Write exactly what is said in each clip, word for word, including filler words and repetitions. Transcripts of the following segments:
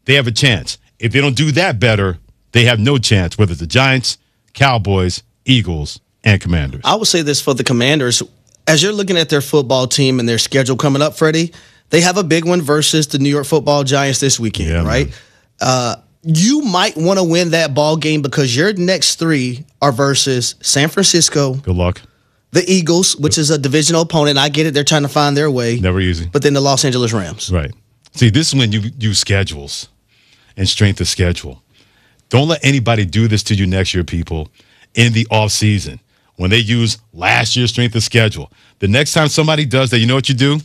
they have a chance. If they don't do that better, they have no chance, whether it's the Giants, Cowboys, Eagles, and Commanders. I would say this for the Commanders. As you're looking at their football team and their schedule coming up, Freddie, they have a big one versus the New York Football Giants this weekend, yeah, right? Uh, you might want to win that ball game because your next three are versus San Francisco. Good luck. The Eagles, which is a divisional opponent. I get it. They're trying to find their way. Never easy. But then the Los Angeles Rams. Right. See, this is when you use schedules and strength of schedule. Don't let anybody do this to you next year, people, in the offseason when they use last year's strength of schedule. The next time somebody does that, you know what you do?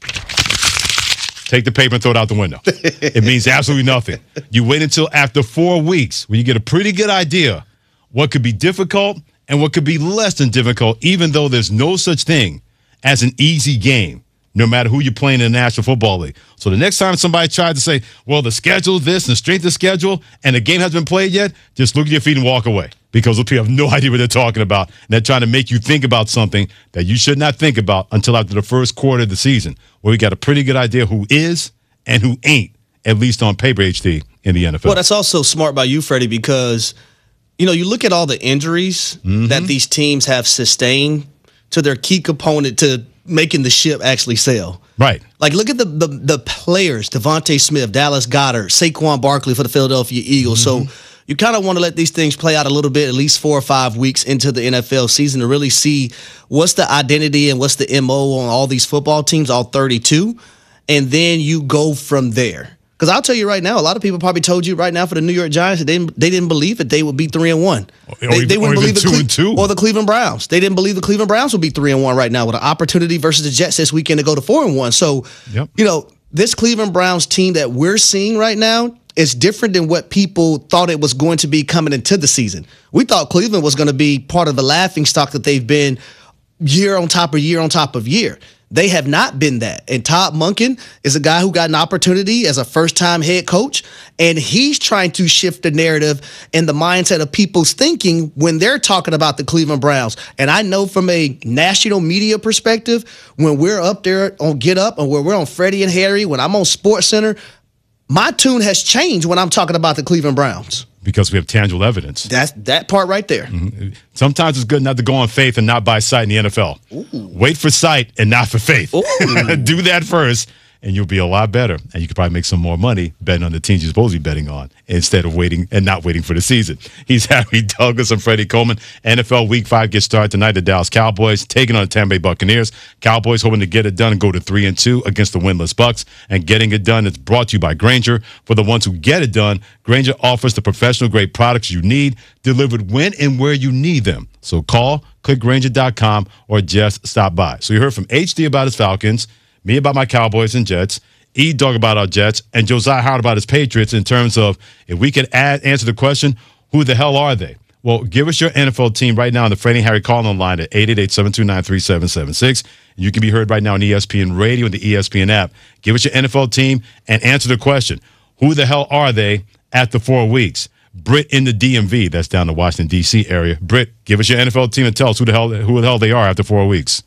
Take the paper and throw it out the window. It means absolutely nothing. You wait until after four weeks when you get a pretty good idea what could be difficult and what could be less than difficult, even though there's no such thing as an easy game, no matter who you're playing in the National Football League. So the next time somebody tries to say, well, the schedule is this and the strength of schedule and the game hasn't been played yet, just look at your feet and walk away because those people have no idea what they're talking about. And they're trying to make you think about something that you should not think about until after the first quarter of the season, where we got a pretty good idea who is and who ain't, at least on paper, H D, in the N F L. Well, that's also smart by you, Freddie, because, you know, you look at all the injuries mm-hmm. that these teams have sustained to their key component to making the ship actually sail. Right. Like, look at the the, the players, Devontae Smith, Dallas Goedert, Saquon Barkley for the Philadelphia Eagles. Mm-hmm. So you kind of want to let these things play out a little bit, at least four or five weeks into the N F L season to really see what's the identity and what's the M O on all these football teams, all thirty-two, and then you go from there. Because I'll tell you right now, a lot of people probably told you right now for the New York Giants that they didn't, they didn't believe that they would be three and one. Or they, even, they wouldn't believe the two Cle- and two. Or the Cleveland Browns. They didn't believe the Cleveland Browns would be three and one right now with an opportunity versus the Jets this weekend to go to four and one. So, yep. you know, this Cleveland Browns team that we're seeing right now is different than what people thought it was going to be coming into the season. We thought Cleveland was going to be part of the laughingstock that they've been year on top of year on top of year. They have not been that. And Todd Monken is a guy who got an opportunity as a first-time head coach, and he's trying to shift the narrative and the mindset of people's thinking when they're talking about the Cleveland Browns. And I know from a national media perspective, when we're up there on Get Up and when we're on Freddie and Harry, when I'm on SportsCenter, my tune has changed when I'm talking about the Cleveland Browns. Because we have tangible evidence. That's that part right there. Mm-hmm. Sometimes it's good not to go on faith and not by sight in the N F L. Ooh. Wait for sight and not for faith. Do that first, and you'll be a lot better. And you could probably make some more money betting on the teams you're supposed to be betting on instead of waiting and not waiting for the season. He's Harry Douglas and Freddie Coleman. N F L Week five gets started tonight. The Dallas Cowboys taking on the Tampa Bay Buccaneers. Cowboys hoping to get it done and go to three and two against the winless Bucs. And getting it done is brought to you by Grainger. For the ones who get it done, Grainger offers the professional-grade products you need, delivered when and where you need them. So call, click Grainger dot com, or just stop by. So you heard from H D about his Falcons, me about my Cowboys and Jets, E-Dog about our Jets, and Josiah Howard about his Patriots in terms of if we could add, answer the question, who the hell are they? Well, give us your N F L team right now on the Freddie and Harry call-in line at eight eight eight, seven two nine, three seven seven six. You can be heard right now on E S P N Radio and the E S P N app. Give us your N F L team and answer the question, who the hell are they after four weeks? Britt in the D M V, that's down the Washington, D C area. Britt, give us your N F L team and tell us who the hell who the hell they are after four weeks.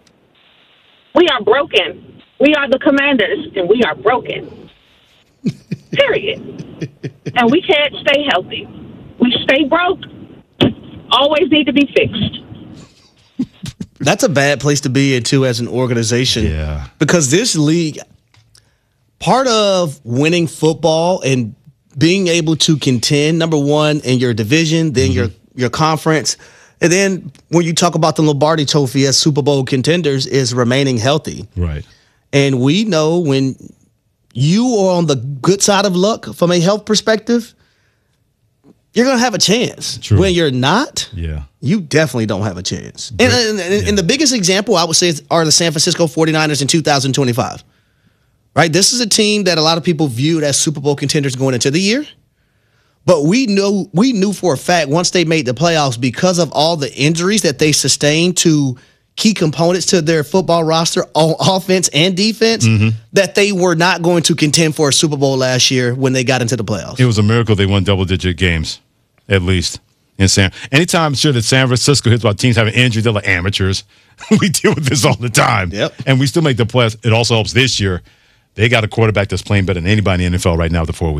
We are broken. We are the Commanders, and we are broken. Period. And we can't stay healthy. We stay broke. Always need to be fixed. That's a bad place to be in, too, as an organization. Yeah. Because this league, part of winning football and being able to contend, number one, in your division, then mm-hmm. your your conference, and then when you talk about the Lombardi Trophy as Super Bowl contenders, is remaining healthy. Right. And we know when you are on the good side of luck from a health perspective, you're going to have a chance. True. When you're not, yeah, you definitely don't have a chance. And, and, and, yeah. and the biggest example, I would say, are the San Francisco forty-niners in two thousand twenty-five. Right? This is a team that a lot of people viewed as Super Bowl contenders going into the year. But we knew we knew for a fact once they made the playoffs, because of all the injuries that they sustained to key components to their football roster on offense and defense, mm-hmm. that they were not going to contend for a Super Bowl last year when they got into the playoffs. It was a miracle they won double-digit games, at least. In San, anytime sure that San Francisco hits about teams having injuries, they're like amateurs. We deal with this all the time. Yep. And we still make the playoffs. It also helps this year. They got a quarterback that's playing better than anybody in the N F L right now, the four weeks.